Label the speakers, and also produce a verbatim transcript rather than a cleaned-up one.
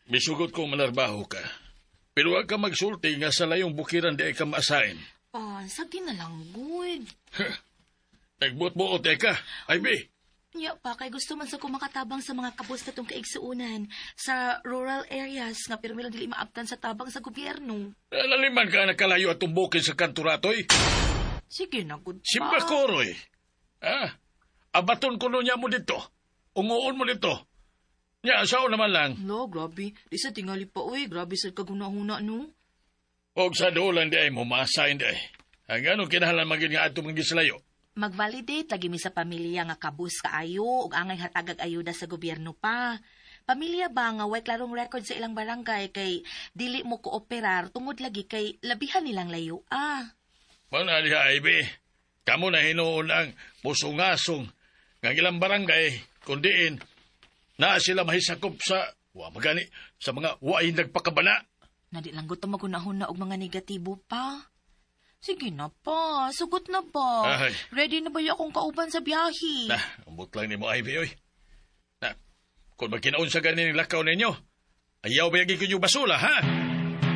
Speaker 1: Misugot kong manarbaho ka. Pero wag ka magsulti nga sa layong bukiran di ka maasahin.
Speaker 2: Ah, sagdi na lang, good.
Speaker 1: Nagbut-buot ka, ay be.
Speaker 2: Nya pa, kay gusto man sa kumakatabang sa mga kabos na tong kaigsuunan sa rural areas nga pero milang dili maabtan sa tabang sa gobyerno.
Speaker 1: Alaliman ka nakalayo at tumbukin sa kanturatoy.
Speaker 2: Sige na, good pa.
Speaker 1: Simba koroy. Ah, abaton ko niya mo dito. Unguon mo dito. Nya, sao naman lang.
Speaker 2: No, grabe. Di sa tingali pa, uy. Grabe sa kaguna-huna, no?
Speaker 1: Og sa dolan di ay mumasahin di ay. Hanggang anong kinahalan maging nga ato mga gislayo.
Speaker 2: Mag-validate lagi mi sa pamilya nga kabus kaayo ug angay hatagag ayuda sa gobyerno pa. Pamilya ba nga way klarong record sa ilang barangay kay dili mo kooperar tungod lagi kay labihan nilang layo ah.
Speaker 1: Mana diha ay be. Kamu na hinuon ang musungasong nga ilang barangay kundiin na sila mahisakop sa wa magani sa mga waay nagpakabana.
Speaker 2: Nadi lang gutom magunahon og mga negatibo pa. Sige na pa, sugot na ba?
Speaker 1: Ay.
Speaker 2: Ready na ba yung akong kauban sa biyahe?
Speaker 1: Na, ambot lang ni mo, Ivy, oy. Na, kung magkinaon sa ganin lakaw ninyo, ayaw ba yung basula, ha?